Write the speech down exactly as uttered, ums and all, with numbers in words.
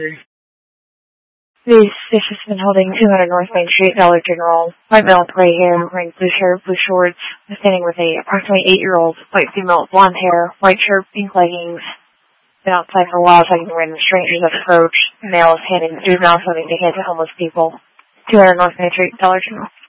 This this has been holding two hundred North Main Street, Dollar General. White male with gray hair, wearing blue shirt, blue shorts, standing with a approximately eight-year-old white female with blonde hair, white shirt, pink leggings. Been outside for a while, talking to random strangers that approach. The male is handing the juvenile something to hand to homeless people. two hundred North Main Street, Dollar General.